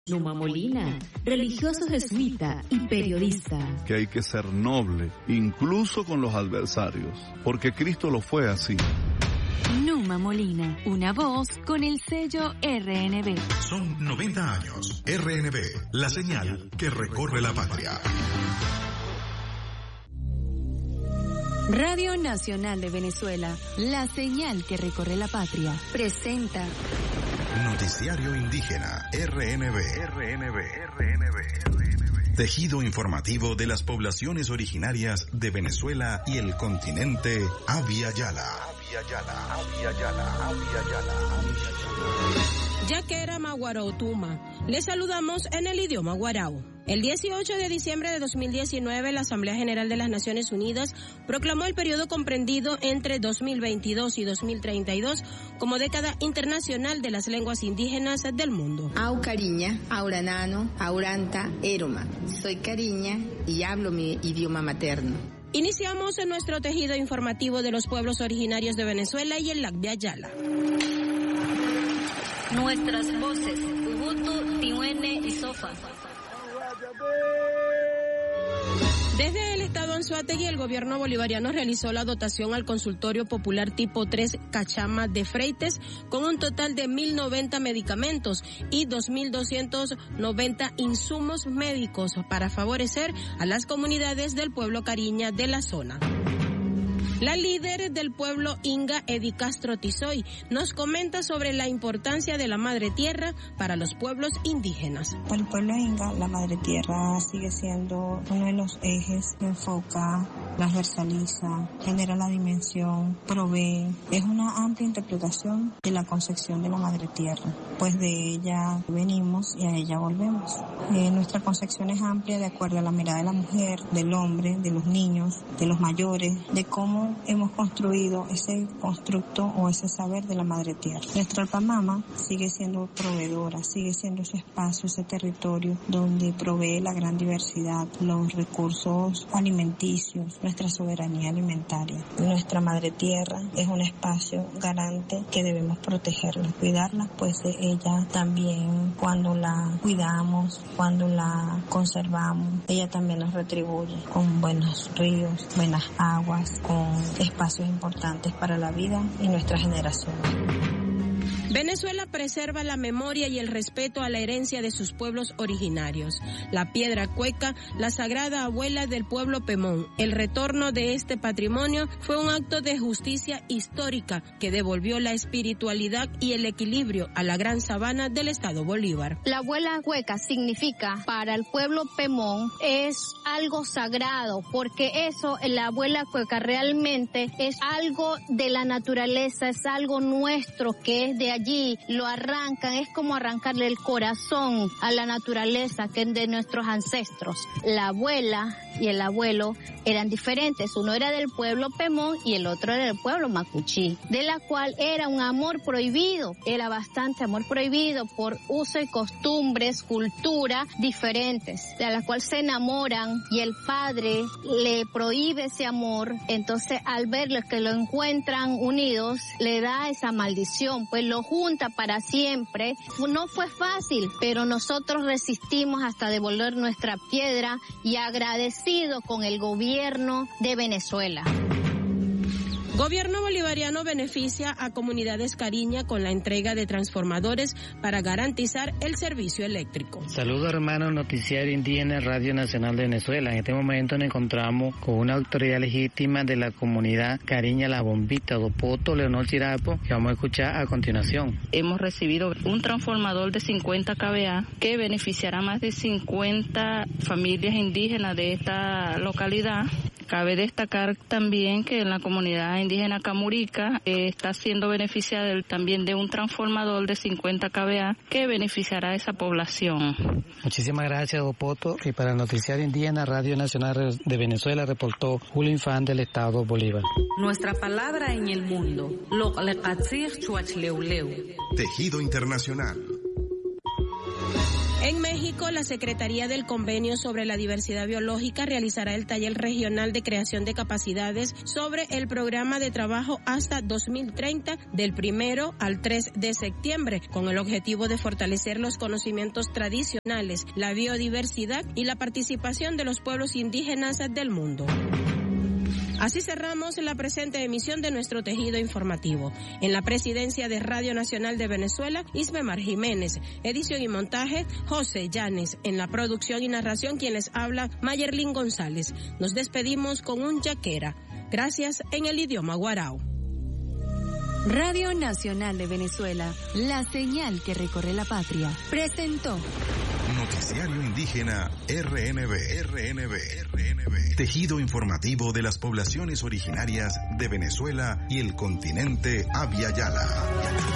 Numa Molina, religioso jesuita y periodista. Que hay que ser noble, incluso con los adversarios, porque Cristo lo fue así. Numa Molina, una voz con el sello RNB. Son 90 años. RNB, la señal que recorre la patria. Radio Nacional de Venezuela, la señal que recorre la patria, presenta Noticiario Indígena, RNB. Tejido informativo de las poblaciones originarias de Venezuela y el continente Abya Yala. Yaquera Maguarautuma. Les saludamos en el idioma guarao. El 18 de diciembre de 2019, la Asamblea General de las Naciones Unidas proclamó el periodo comprendido entre 2022 y 2032 como década internacional de las lenguas indígenas del mundo. Au Cariña, Auranano, Auranta, Eroma. Soy Cariña y hablo mi idioma materno. Iniciamos en nuestro tejido informativo de los pueblos originarios de Venezuela y el Abya Yala. Nuestras voces, Ubuntu, Tihuene y Sofa. Desde el estado Anzoátegui, el gobierno bolivariano realizó la dotación al consultorio popular tipo 3 Cachama de Freites con un total de 1.090 medicamentos y 2.290 insumos médicos para favorecer a las comunidades del pueblo Cariña de la zona. La líder del pueblo Inga, Edi Castro Tizoy, nos comenta sobre la importancia de la madre tierra para los pueblos indígenas. Para el pueblo Inga, la madre tierra sigue siendo uno de los ejes que enfoca, transversaliza, genera la dimensión, provee. Es una amplia interpretación de la concepción de la madre tierra, pues de ella venimos y a ella volvemos. Nuestra concepción es amplia de acuerdo a la mirada de la mujer, del hombre, de los niños, de los mayores, de cómo hemos construido ese constructo o ese saber de la madre tierra. Nuestra Alpamama sigue siendo proveedora, sigue siendo ese espacio, ese territorio donde provee la gran diversidad, los recursos alimenticios, nuestra soberanía alimentaria. Nuestra madre tierra es un espacio garante que debemos protegerla, cuidarla, pues ella también, cuando la cuidamos, cuando la conservamos, ella también nos retribuye con buenos ríos, buenas aguas, con espacios importantes para la vida y nuestra generación. Venezuela preserva la memoria y el respeto a la herencia de sus pueblos originarios. La piedra cueca, la sagrada abuela del pueblo Pemón. El retorno de este patrimonio fue un acto de justicia histórica que devolvió la espiritualidad y el equilibrio a la gran sabana del estado Bolívar. La abuela cueca significa para el pueblo Pemón es algo sagrado, porque eso, la abuela cueca realmente es algo de la naturaleza, es algo nuestro que es de allí, lo arrancan, es como arrancarle el corazón a la naturaleza que es de nuestros ancestros. La abuela y el abuelo eran diferentes, uno era del pueblo Pemón y el otro era del pueblo Macuchí, de la cual era un amor prohibido, era bastante amor prohibido por uso y costumbres, cultura diferentes, de la cual se enamoran y el padre le prohíbe ese amor, entonces al verlos que lo encuentran unidos, le da esa maldición, pues lo junta para siempre. No fue fácil, pero nosotros resistimos hasta devolver nuestra piedra y agradecido con el gobierno de Venezuela. Gobierno bolivariano beneficia a comunidades cariña con la entrega de transformadores para garantizar el servicio eléctrico. Saludos hermanos, Noticiario Indígena Radio Nacional de Venezuela. En este momento nos encontramos con una autoridad legítima de la comunidad cariña La Bombita, Dopoto, Leonor Chirapo, que vamos a escuchar a continuación. Hemos recibido un transformador de 50 kVA que beneficiará a más de 50 familias indígenas de esta localidad. Cabe destacar también que en la comunidad indígena Camurica está siendo beneficiada también de un transformador de 50 kVA que beneficiará a esa población. Muchísimas gracias, Dopoto. Y para el Noticiario Indígena Radio Nacional de Venezuela reportó Julio Infán del Estado Bolívar. Nuestra palabra en el mundo. Tejido Internacional. En México, la Secretaría del Convenio sobre la Diversidad Biológica realizará el taller regional de creación de capacidades sobre el programa de trabajo hasta 2030 del 1 al 3 de septiembre, con el objetivo de fortalecer los conocimientos tradicionales, la biodiversidad y la participación de los pueblos indígenas del mundo. Así cerramos la presente emisión de nuestro tejido informativo. En la presidencia de Radio Nacional de Venezuela, Ismemar Jiménez. Edición y montaje, José Llanes. En la producción y narración, quien les habla, Mayerlin González. Nos despedimos con un yaquera. Gracias en el idioma guarao. Radio Nacional de Venezuela, la señal que recorre la patria, presentó Noticiario Indígena RNB. Tejido informativo de las poblaciones originarias de Venezuela y el continente Abya Yala.